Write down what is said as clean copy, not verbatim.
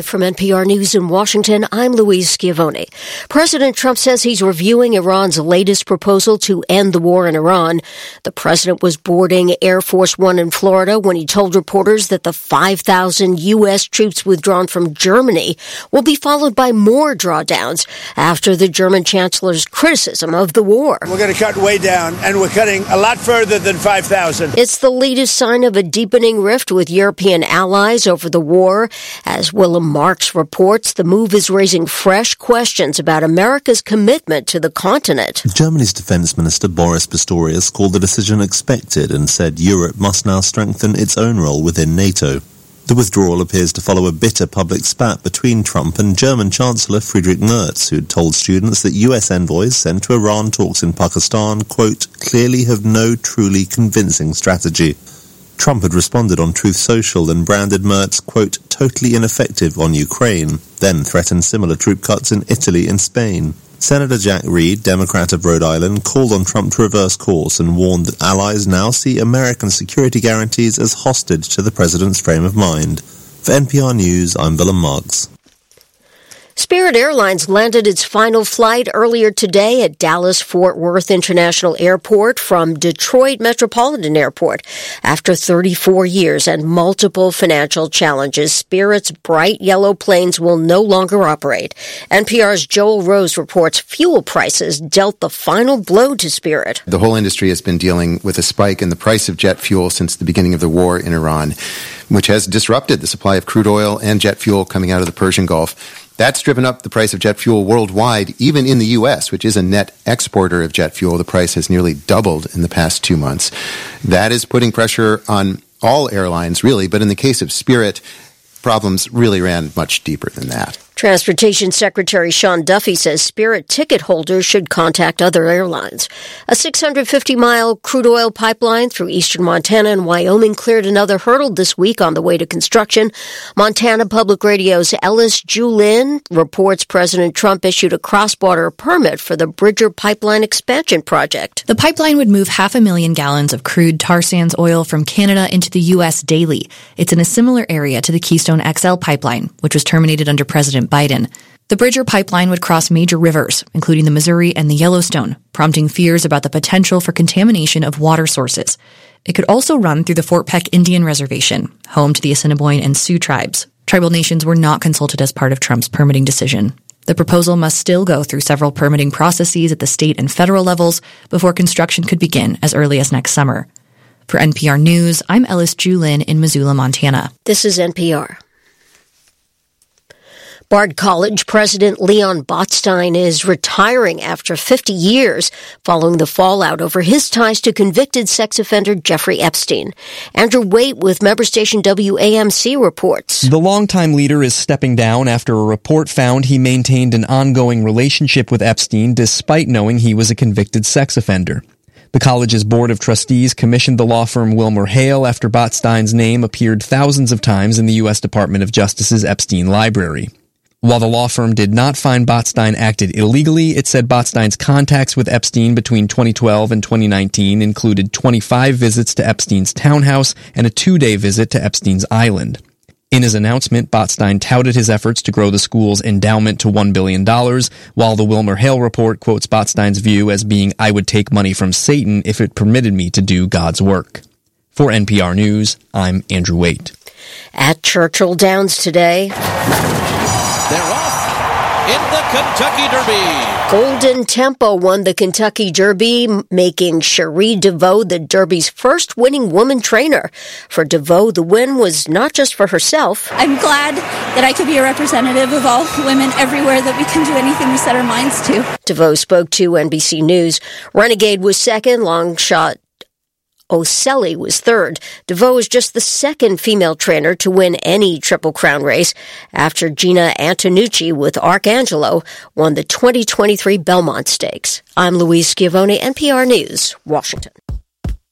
from NPR News in Washington, I'm Louise Schiavone. President Trump says he's reviewing Iran's latest proposal to end the war in Iran. The president was boarding Air Force One in Florida when he told reporters that the 5,000 U.S. troops withdrawn from Germany will be followed by more drawdowns after the German chancellor's criticism of the war. We're going to cut way down, and we're cutting a lot further than 5,000. It's the latest sign of a deepening rift with European allies over the war. As Willem Marx reports, the move is raising fresh questions about America's commitment to the continent. Germany's defense minister Boris Pistorius called the decision expected and said Europe must now strengthen its own role within NATO. The withdrawal appears to follow a bitter public spat between Trump and German Chancellor Friedrich Merz, who'd told students that US envoys sent to Iran talks in Pakistan, quote, clearly have no truly convincing strategy. Trump had responded on Truth Social and branded Merz, quote, totally ineffective on Ukraine, then threatened similar troop cuts in Italy and Spain. Senator Jack Reed, Democrat of Rhode Island, called on Trump to reverse course and warned that allies now see American security guarantees as hostage to the president's frame of mind. For NPR News, I'm Willem Marx. Spirit Airlines landed its final flight earlier today at Dallas-Fort Worth International Airport from Detroit Metropolitan Airport. After 34 years and multiple financial challenges, Spirit's bright yellow planes will no longer operate. NPR's Joel Rose reports fuel prices dealt the final blow to Spirit. The whole industry has been dealing with a spike in the price of jet fuel since the beginning of the war in Iran, which has disrupted the supply of crude oil and jet fuel coming out of the Persian Gulf. That's driven up the price of jet fuel worldwide, even in the U.S., which is a net exporter of jet fuel. The price has nearly doubled in the past 2 months. That is putting pressure on all airlines, really, but in the case of Spirit, problems really ran much deeper than that. Transportation Secretary Sean Duffy says Spirit ticket holders should contact other airlines. A 650-mile crude oil pipeline through eastern Montana and Wyoming cleared another hurdle this week on the way to construction. Montana Public Radio's Ellis Julin reports President Trump issued a cross-border permit for the Bridger Pipeline expansion project. The pipeline would move 500,000 gallons of crude tar sands oil from Canada into the U.S. daily. It's in a similar area to the Keystone XL pipeline, which was terminated under President Biden. The Bridger pipeline would cross major rivers, including the Missouri and the Yellowstone, prompting fears about the potential for contamination of water sources. It could also run through the Fort Peck Indian Reservation, home to the Assiniboine and Sioux tribes. Tribal nations were not consulted as part of Trump's permitting decision. The proposal must still go through several permitting processes at the state and federal levels before construction could begin as early as next summer. For NPR News, I'm Ellis Julin in Missoula, Montana. This is NPR. Bard College President Leon Botstein is retiring after 50 years following the fallout over his ties to convicted sex offender Jeffrey Epstein. Andrew Waite with member station WAMC reports. The longtime leader is stepping down after a report found he maintained an ongoing relationship with Epstein despite knowing he was a convicted sex offender. The college's board of trustees commissioned the law firm WilmerHale after Botstein's name appeared thousands of times in the U.S. Department of Justice's Epstein library. While the law firm did not find Botstein acted illegally, it said Botstein's contacts with Epstein between 2012 and 2019 included 25 visits to Epstein's townhouse and a 2-day visit to Epstein's island. In his announcement, Botstein touted his efforts to grow the school's endowment to $1 billion, while the WilmerHale report quotes Botstein's view as being, "I would take money from Satan if it permitted me to do God's work." For NPR News, I'm Andrew Waite. At Churchill Downs today, they're off in the Kentucky Derby. Golden Tempo won the Kentucky Derby, making Cherie DeVoe the Derby's first winning woman trainer. For DeVoe, the win was not just for herself. I'm glad that I could be a representative of all women everywhere, that we can do anything we set our minds to. DeVoe spoke to NBC News. Renegade was second, Longshot Oselli was third. DeVoe is just the second female trainer to win any Triple Crown race after Gina Antonucci with Arcangelo won the 2023 Belmont Stakes. I'm Louise Schiavone, NPR News, Washington.